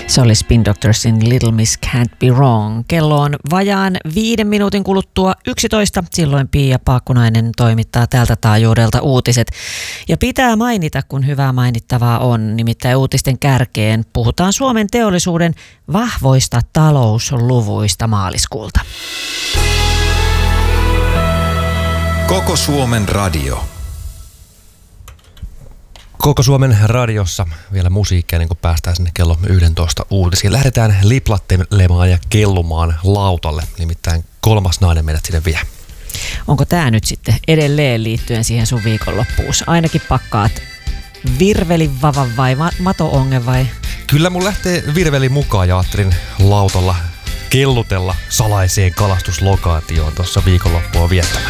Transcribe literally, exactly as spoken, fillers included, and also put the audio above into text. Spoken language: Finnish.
Se oli Spin Doctorsin Little Miss Can't Be Wrong. Kello on vajaan viiden minuutin kuluttua yksitoista. Silloin Pia Paakkunainen toimittaa tältä taajuudelta uutiset. Ja pitää mainita, kun hyvää mainittavaa on. Nimittäin uutisten kärkeen puhutaan Suomen teollisuuden vahvoista talousluvuista maaliskuulta. Koko Suomen radio. Koko Suomen radiossa vielä musiikkia, niin kun päästään sinne kello yksitoista uutisiin. Lähdetään liplattelemaan ja kellumaan lautalle, nimittäin kolmas nainen meidät sinne vie. Onko tämä nyt sitten edelleen liittyen siihen sun viikonloppuun? Ainakin pakkaat virvelivavan vai mato-onge vai? Kyllä mun lähtee virveli mukaan ja ajattelin lautalla kellutella salaiseen kalastuslokaatioon tuossa viikonloppua viettämään.